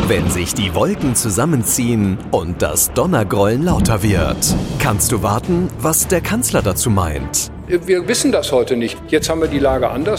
Wenn sich die Wolken zusammenziehen und das Donnergrollen lauter wird, kannst du warten, was der Kanzler dazu meint. Wir wissen das heute nicht. Jetzt haben wir die Lage anders.